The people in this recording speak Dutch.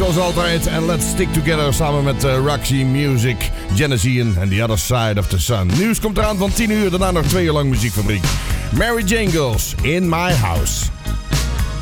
zoals altijd. En Let's Stick Together samen met Roxy Music, Genesean en The Other Side of the Sun. Nieuws komt eraan van 10 uur, daarna nog 2 uur lang muziekfabriek. Mary Jane Girls, In My House.